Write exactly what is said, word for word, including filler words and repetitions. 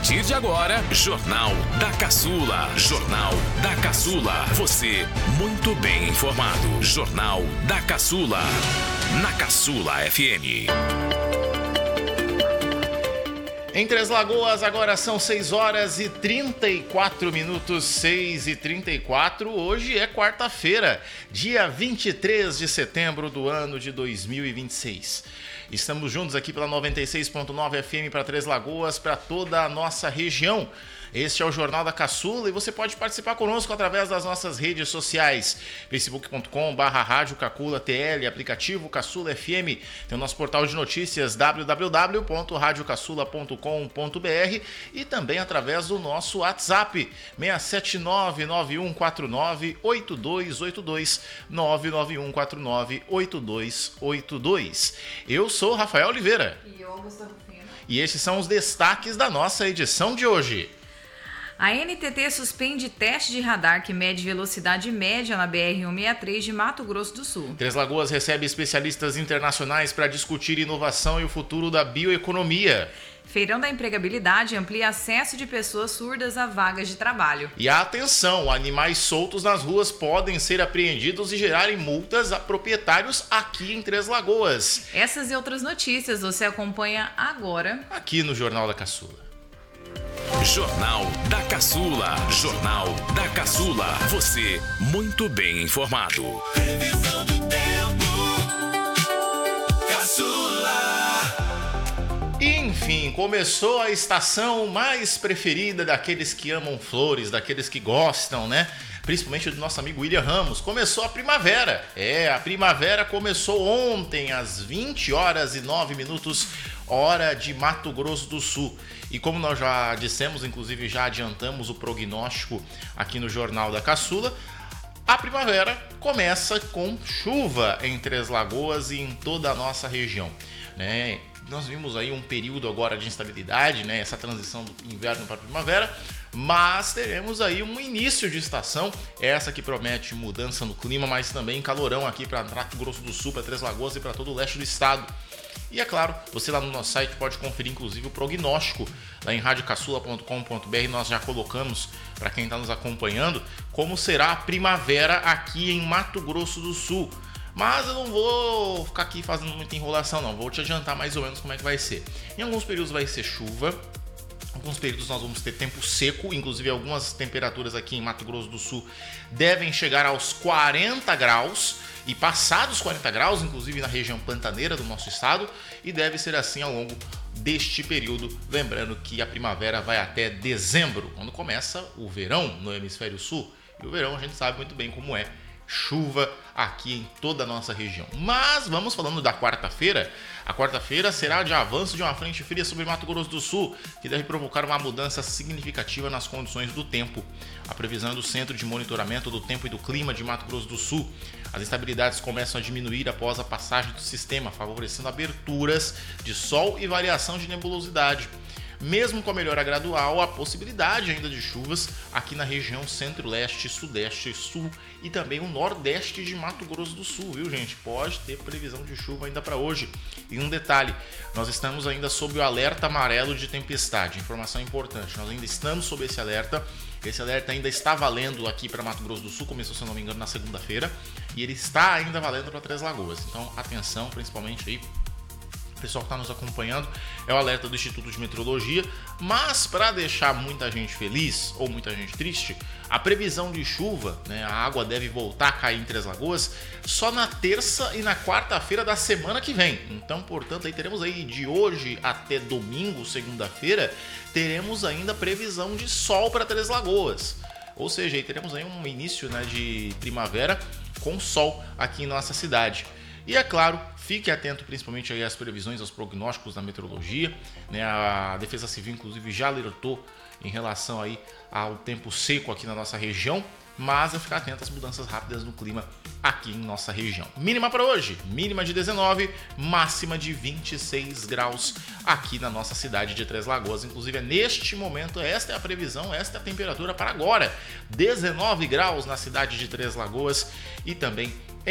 partir de agora, Jornal da Caçula. Jornal da Caçula. Você muito bem informado. Jornal da Caçula. Na Caçula F M. Em Três Lagoas, agora são seis horas e trinta e quatro minutos, seis e trinta e quatro. Hoje é quarta-feira, dia vinte e três de setembro do ano de dois mil e vinte e seis. Estamos juntos aqui pela noventa e seis ponto nove F M para Três Lagoas, para toda a nossa região. Este é o Jornal da Caçula e você pode participar conosco através das nossas redes sociais, facebook ponto com barra rádio Cacula T L, aplicativo Caçula F M, tem o nosso portal de notícias w w w ponto rádio caçula ponto com ponto b r e também através do nosso WhatsApp seis sete nove nove um quatro nove oito dois oito dois, nove nove um quatro nove oito dois oito dois. Eu sou Rafael Oliveira. E eu, Augusto Rufino. E estes são os destaques da nossa edição de hoje. A N T T suspende teste de radar que mede velocidade média na B R cento e sessenta e três de Mato Grosso do Sul. Três Lagoas recebe especialistas internacionais para discutir inovação e o futuro da bioeconomia. Feirão da Empregabilidade amplia acesso de pessoas surdas a vagas de trabalho. E atenção, animais soltos nas ruas podem ser apreendidos e gerarem multas a proprietários aqui em Três Lagoas. Essas e outras notícias você acompanha agora aqui no Jornal da Caçula. Jornal da Caçula. Jornal da Caçula. Você muito bem informado. Previsão do tempo. Caçula. Enfim, começou a estação mais preferida daqueles que amam flores, daqueles que gostam, né? Principalmente do nosso amigo William Ramos. Começou a primavera. É, a primavera começou ontem às vinte horas e nove minutos, hora de Mato Grosso do Sul. E como nós já dissemos, inclusive já adiantamos o prognóstico aqui no Jornal da Caçula, a primavera começa com chuva em Três Lagoas e em toda a nossa região, né? Nós vimos aí um período agora de instabilidade, né? Essa transição do inverno para a primavera, mas teremos aí um início de estação, essa que promete mudança no clima, mas também calorão aqui para Mato Grosso do Sul, para Três Lagoas e para todo o leste do estado. E é claro, você lá no nosso site pode conferir inclusive o prognóstico lá em rádio caçula ponto com ponto b r. Nós já colocamos para quem está nos acompanhando como será a primavera aqui em Mato Grosso do Sul. Mas eu não vou ficar aqui fazendo muita enrolação não, vou te adiantar mais ou menos como é que vai ser. Em alguns períodos vai ser chuva, em alguns períodos nós vamos ter tempo seco, inclusive algumas temperaturas aqui em Mato Grosso do Sul devem chegar aos quarenta graus. E passados quarenta graus, inclusive na região pantaneira do nosso estado, e deve ser assim ao longo deste período, lembrando que a primavera vai até dezembro, quando começa o verão no hemisfério sul, e o verão a gente sabe muito bem como é, chuva aqui em toda a nossa região. Mas vamos falando da quarta-feira. A quarta-feira será de avanço de uma frente fria sobre Mato Grosso do Sul, que deve provocar uma mudança significativa nas condições do tempo. A previsão do Centro de Monitoramento do Tempo e do Clima de Mato Grosso do Sul. As instabilidades começam a diminuir após a passagem do sistema, favorecendo aberturas de sol e variação de nebulosidade. Mesmo com a melhora gradual, há possibilidade ainda de chuvas aqui na região centro-leste, sudeste, sul e também o nordeste de Mato Grosso do Sul, viu gente? Pode ter previsão de chuva ainda para hoje. E um detalhe, nós estamos ainda sob o alerta amarelo de tempestade, informação importante, nós ainda estamos sob esse alerta. Esse alerta ainda está valendo aqui para Mato Grosso do Sul, começou, se eu não me engano, na segunda-feira, e ele está ainda valendo para Três Lagoas. Então, atenção, principalmente aí, pessoal que está nos acompanhando, é o alerta do Instituto de Meteorologia, mas para deixar muita gente feliz ou muita gente triste, a previsão de chuva, né, a água deve voltar a cair em Três Lagoas só na terça e na quarta-feira da semana que vem. Então, portanto, aí teremos aí de hoje até domingo, segunda-feira, teremos ainda previsão de sol para Três Lagoas. Ou seja, aí teremos aí um início, né, de primavera com sol aqui em nossa cidade. E é claro, fique atento principalmente aí às previsões, aos prognósticos da meteorologia, né? A Defesa Civil inclusive já alertou em relação aí ao tempo seco aqui na nossa região, mas é ficar atento às mudanças rápidas no clima aqui em nossa região. Mínima para hoje, mínima de dezenove, máxima de vinte e seis graus aqui na nossa cidade de Três Lagoas. Inclusive, é neste momento, esta é a previsão, esta é a temperatura para agora. dezenove graus na cidade de Três Lagoas e também